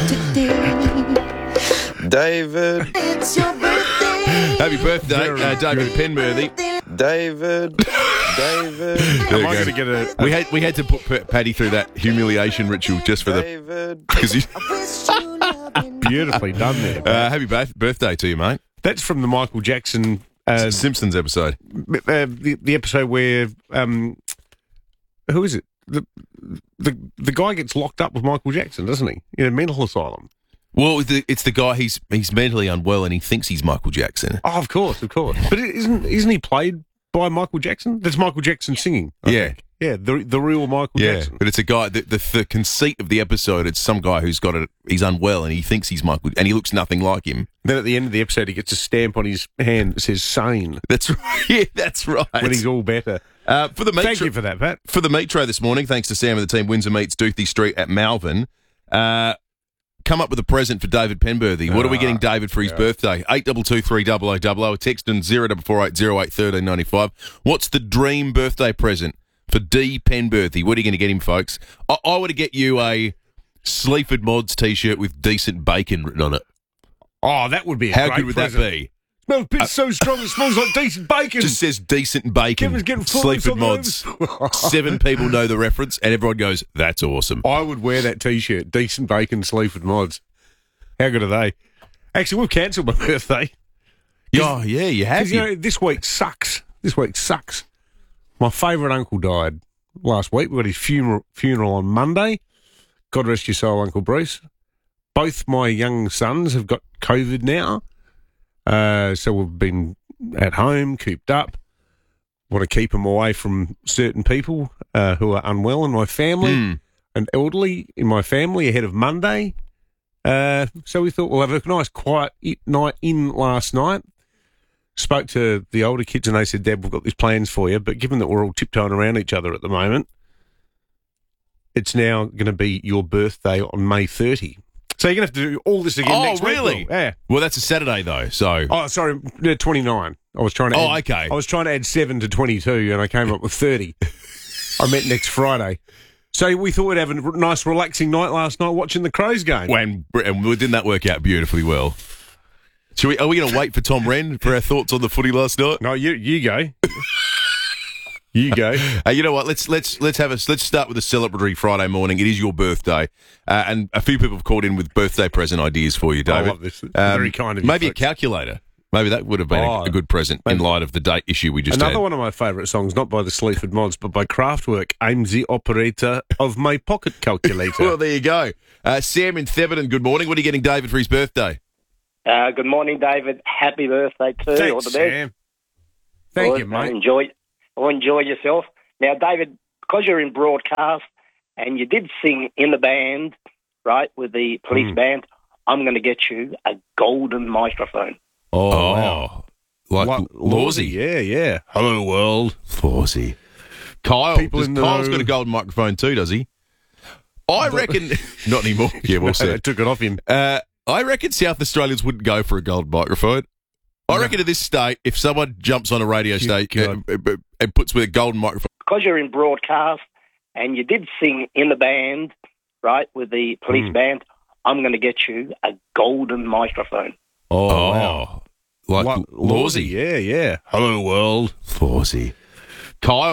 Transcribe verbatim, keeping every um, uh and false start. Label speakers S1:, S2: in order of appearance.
S1: David.
S2: It's your birthday.
S3: Happy birthday, uh, David Penworthy.
S1: David. David.
S3: Am
S4: I gonna get a-
S3: We had we had to put P- Paddy through that humiliation ritual just for the
S1: David.
S3: because he.
S4: Beautifully done there.
S3: Uh, happy ba- birthday to you, mate.
S4: That's from the Michael Jackson, uh,
S3: Simpsons episode.
S4: uh, the, the episode where, um, who is it? The, the the guy gets locked up with Michael Jackson, doesn't he? In a mental asylum.
S3: Well, the, it's the guy. He's he's mentally unwell and he thinks he's Michael Jackson.
S4: Oh, of course, of course. But isn't isn't he played by Michael Jackson? That's Michael Jackson singing. I
S3: Yeah.
S4: think. Yeah, the the real Michael
S3: Yeah,
S4: Jackson.
S3: but it's a guy. The, the the conceit of the episode. It's some guy who's got a. He's unwell and he thinks he's Michael, and he looks nothing like him.
S4: Then at the end of the episode, he gets a stamp on his hand that says "sane"
S3: That's right. Yeah, that's right.
S4: when he's all better.
S3: uh, for the meat
S4: Thank
S3: tra-
S4: you for that, Pat.
S3: for the meat tray this morning. Thanks to Sam and the team. Windsor Meats, Doothie Street at Malvern. Uh, come up with a present for David Penworthy. What are we getting David for his birthday? Eight double two three double o double o. Text in zero double four eight zero eight thirteen ninety five. What's the dream birthday present for D Penworthy? What are you going to get him, folks? I, I want to get you a Sleaford Mods T-shirt with decent bacon written on it.
S4: Oh, that would be a
S3: How
S4: great
S3: good would
S4: present.
S3: that be?
S4: Smells it's so strong. It smells like decent bacon.
S3: Just says decent bacon.
S4: Kevin's getting full
S3: Sleaford
S4: of
S3: Mods. Seven people know the reference, and everyone goes, "That's awesome."
S4: I would wear that T-shirt. Decent bacon, Sleaford Mods. How good are they? Actually, we've cancelled my birthday.
S3: Oh, yeah, you have.
S4: Because, you know, this week sucks. This week sucks. My favourite uncle died last week. We got his funeral, funeral on Monday. God rest your soul, Uncle Bruce. Both my young sons have got COVID now. Uh, so we've been at home, cooped up. Want to keep them away from certain people uh, who are unwell in my family
S3: Mm.
S4: and elderly in my family ahead of Monday. Uh, so we thought we'll have a nice quiet night in last night. Spoke to the older kids and they said, Dad, we've got these plans for you. But given that we're all tiptoeing around each other at the moment, it's now going to be your birthday on May thirtieth. So you're going to have to do all this again
S3: Oh,
S4: next week.
S3: really?
S4: Will? Yeah.
S3: Well, that's a Saturday, though, so...
S4: Oh, sorry, uh, twenty-nine. I was trying to
S3: Oh,
S4: add,
S3: okay.
S4: I was trying to add seven to twenty-two and I came up with thirty. I meant next Friday. So we thought we'd have a nice relaxing night last night watching the Crows game.
S3: When, and didn't that work out beautifully well? Should we, are we going to wait for Tom Wren for our thoughts on the footy last night?
S4: No, you you go. You go.
S3: Uh, you know what? Let's let's let's have a let's start with a celebratory Friday morning. It is your birthday, uh, and a few people have called in with birthday present ideas for you, David.
S4: I love this. It's very kind of you,
S3: Maybe a
S4: folks.
S3: calculator. Maybe that would have been
S4: Oh,
S3: a, a good present in
S4: maybe.
S3: light of the date issue we just
S4: Another
S3: had.
S4: one of my favourite songs, not by the Sleaford Mods, but by Kraftwerk. I'm the operator of my pocket calculator.
S3: Well, there you go. Uh, Sam in Theberton, good morning. What are you getting David for his birthday?
S5: Uh, good morning, David. Happy birthday too. All
S4: Thanks,
S5: the best.
S4: Sam. Thank
S5: Good.
S4: you, mate.
S5: Enjoy, well, enjoy yourself. Now, David, because you're in broadcast and you did sing in the band, right, with the police
S4: Mm.
S5: band, I'm going to get you a golden microphone.
S4: Oh,
S3: Oh,
S4: wow.
S3: like
S4: Lo-
S3: Lawsy.
S4: Yeah, yeah. Hello, world.
S3: Lawsy. Kyle.
S4: People
S3: Does
S4: in the
S3: Kyle's
S4: know.
S3: got a golden microphone too, does he? I reckon... Not anymore. Yeah, well
S4: No,
S3: said.
S4: they took it off him.
S3: Uh, I reckon South Australians wouldn't go for a gold microphone. I
S4: No.
S3: reckon in this state, if someone jumps on a radio
S4: Good
S3: station and, and- and puts with a golden microphone,
S5: Because you're in broadcast and you did sing in the band, right, with the police
S4: Mm.
S5: band, I'm going to get you a golden microphone.
S4: Oh,
S3: oh,
S4: wow.
S3: like
S4: Lo-
S3: Lawsy.
S4: Yeah, yeah. Hello, world.
S3: Lawsy. Kyle.